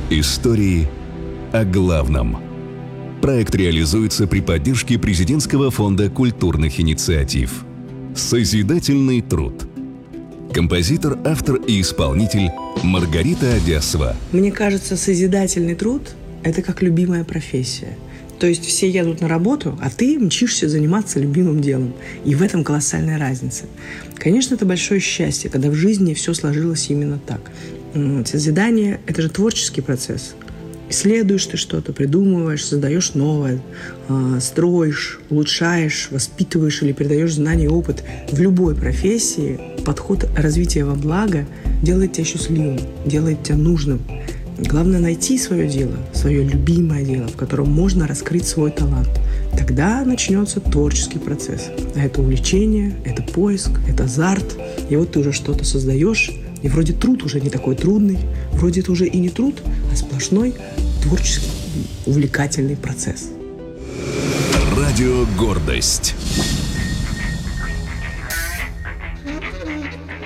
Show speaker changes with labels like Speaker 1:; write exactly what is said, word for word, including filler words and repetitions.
Speaker 1: Истории о главном. Проект реализуется при поддержке Президентского фонда культурных инициатив. Созидательный труд. Композитор, автор и исполнитель Маргарита Одесова.
Speaker 2: Мне кажется, созидательный труд – это как любимая профессия. То есть все едут на работу, а ты мчишься заниматься любимым делом. И в этом колоссальная разница. Конечно, это большое счастье, когда в жизни все сложилось именно так. Созидание – это же творческий процесс. Исследуешь ты что-то, придумываешь, создаешь новое, строишь, улучшаешь, воспитываешь или передаешь знания и опыт. В любой профессии подход развития во благо делает тебя счастливым, делает тебя нужным. Главное найти свое дело, свое любимое дело, в котором можно раскрыть свой талант. Тогда начнется творческий процесс. А это увлечение, это поиск, это азарт. И вот ты уже что-то создаешь, и вроде труд уже не такой трудный, вроде это уже и не труд, а сплошной творческий, увлекательный процесс.
Speaker 1: Радио «Гордость».